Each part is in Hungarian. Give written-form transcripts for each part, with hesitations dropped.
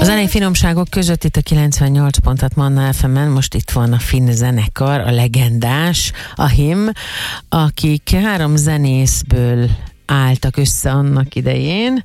A zenei finomságok között itt a 98 pontot Manna FM-en, most itt van a finn zenekar, a legendás, a HIM, akik 3 zenészből álltak össze annak idején,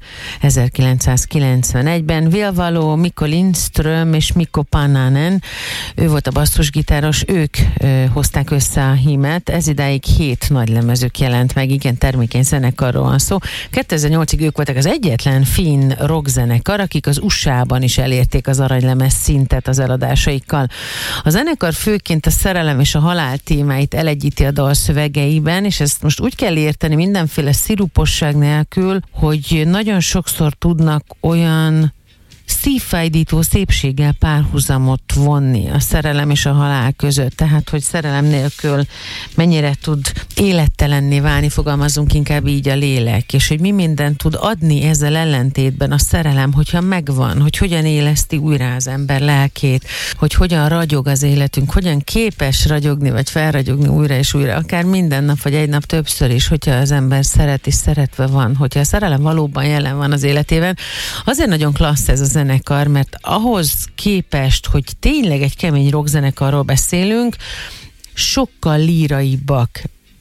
1991-ben. Vilvaló, Mikko Lindström és Mikko Pananen, ő volt a basszusgitáros, ők hozták össze a HIM-et, ez idáig 7 nagylemezük jelent meg, igen, termékeny zenekarról van szó. 2008-ig ők voltak az egyetlen finn rockzenekar, akik az USA-ban is elérték az aranylemez szintet az eladásaikkal. A zenekar főként a szerelem és a halál témáit elegyíti a dal szövegeiben, és ezt most úgy kell érteni mindenféle sziruposság nélkül, hogy nagyon sokszor tudnak olyan szívfájdító szépséggel párhuzamot vonni a szerelem és a halál között. Tehát, hogy szerelem nélkül mennyire tud élettelenné válni, fogalmazunk inkább így, a lélek, és hogy mi mindent tud adni ezzel ellentétben a szerelem, hogyha megvan, hogy hogyan éleszti újra az ember lelkét, hogy hogyan ragyog az életünk, hogyan képes ragyogni, vagy felragyogni újra és újra, akár minden nap, vagy egy nap többször is, hogyha az ember szeret és szeretve van, hogyha a szerelem valóban jelen van az életében. Azért nagyon klassz ez a zenekar, mert ahhoz képest, hogy tényleg egy kemény rockzenekarról beszélünk, sokkal líraibbak,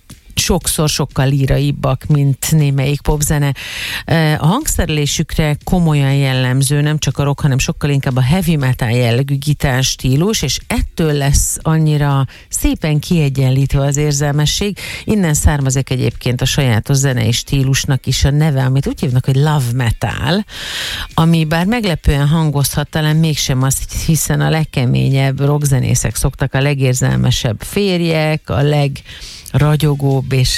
sokkal líraibbak, mint némelyik popzene. A hangszerelésükre komolyan jellemző, nem csak a rock, hanem sokkal inkább a heavy metal jellegű gitárstílus, és ettől lesz annyira szépen kiegyenlítve az érzelmesség. Innen származik egyébként a sajátos zenei stílusnak is a neve, amit úgy hívnak, hogy love metal, ami bár meglepően hangozhat, talán mégsem az, hiszen a legkeményebb rockzenészek szoktak a legérzelmesebb férjek, a legragyogóbb és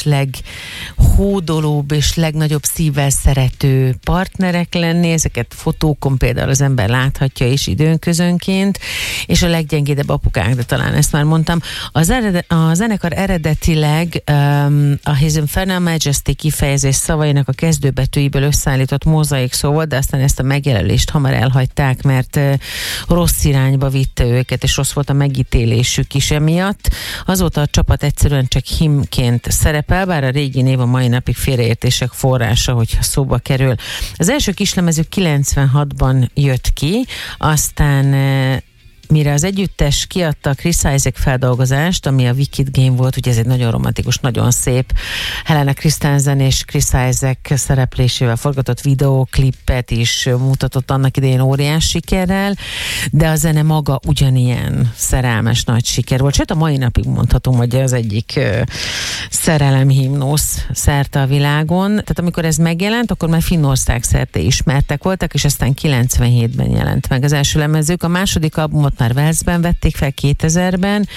leghódolóbb és legnagyobb szívvel szerető partnerek lenni. Ezeket fotókon például az ember láthatja is időnközönként, és a leggyengédebb apukák, de talán ezt már mondtam. A zenekar eredetileg a His Infernal Majesty kifejezés szavainak a kezdőbetűiből összeállított mozaik szó volt, de aztán ezt a megjelölést hamar elhagyták, mert rossz irányba vitte őket, és rossz volt a megítélésük is emiatt. Azóta a csapat egyszerűen csak HIM-ként szerepel, bár a régi név a mai napig félreértések forrása, hogyha szóba kerül. Az első kislemezük 96-ban jött ki, aztán mire az együttes kiadta a Chris Isaak feldolgozást, ami a Wicked Game volt, ugye ez egy nagyon romantikus, nagyon szép Helena Christensen és Chris Isaak szereplésével forgatott videóklipet is mutatott annak idején óriás sikerrel, de a zene maga ugyanilyen szerelmes nagy siker volt. Sőt, a mai napig mondhatom, hogy az egyik szerelemhimnusz szerte a világon. Tehát amikor ez megjelent, akkor már Finnország szerte ismertek voltak, és aztán 97-ben jelent meg az első lemezük. A második albumot már Walesben vették fel 2000-ben,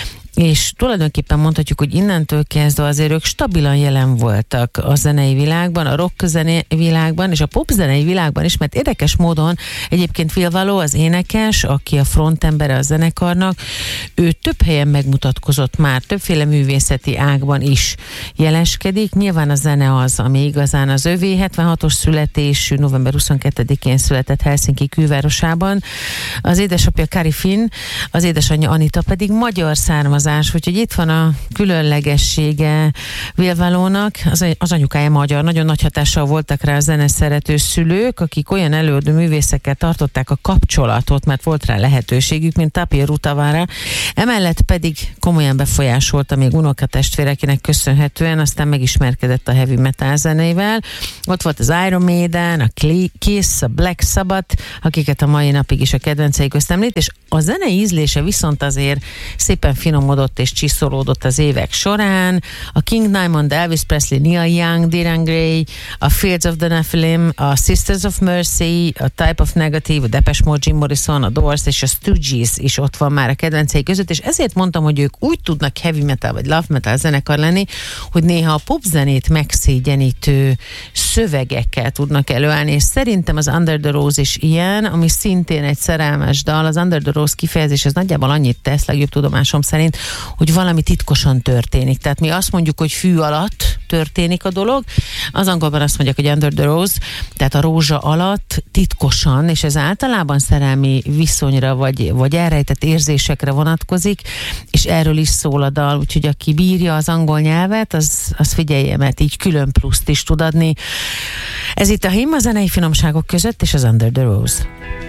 és tulajdonképpen mondhatjuk, hogy innentől kezdve azért ők stabilan jelen voltak a zenei világban, a rock zenei világban, és a pop zenei világban is, mert érdekes módon egyébként Vilvaló, az énekes, aki a frontembere a zenekarnak, ő több helyen megmutatkozott már, többféle művészeti ágban is jeleskedik. Nyilván a zene az, ami igazán az övé. 76-os születésű, november 22-én született Helsinki külvárosában. Az édesapja Kari Finn, az édesanyja Anita pedig magyar származású, úgyhogy itt van a különlegessége Vilvalónak. Az anyukája magyar, nagyon nagy hatással voltak rá a zeneszerető szülők, akik olyan előadó művészekkel tartották a kapcsolatot, mert volt rá lehetőségük, mint Tapio Rutavára. Emellett pedig komolyan befolyásolta még unokatestvérekének köszönhetően, aztán megismerkedett a heavy metal zenével. Ott volt az Iron Maiden, a Kiss, a Black Sabbath, akiket a mai napig is a kedvencei közt említ, és a zenei ízlése viszont azért szépen finomodott és csiszolódott az évek során. A King Diamond, Elvis Presley, Neil Young, Diran Gray, a Fields of the Nephilim, a Sisters of Mercy, a Type of Negative, a Depeche Mode, Jim Morrison, a Doors és a Stooges is ott van már a kedvencei között, és ezért mondtam, hogy ők úgy tudnak heavy metal vagy love metal zenekar lenni, hogy néha a popzenét megszégyenítő szövegekkel tudnak előállni, és szerintem az Under the Rose is ilyen, ami szintén egy szerelmes dal. Az Under the Rose kifejezés, ez nagyjából annyit tesz, legjobb tudomásom szerint, hogy valami titkosan történik. Tehát mi azt mondjuk, hogy fű alatt történik a dolog, az angolban azt mondják, hogy under the rose, tehát a rózsa alatt titkosan, és ez általában szerelmi viszonyra, vagy elrejtett érzésekre vonatkozik, és erről is szól a dal, úgyhogy aki bírja az angol nyelvet, az figyelje, mert így külön pluszt is tud adni. Ez itt a HIM, a zenei finomságok között, és az Under the Rose.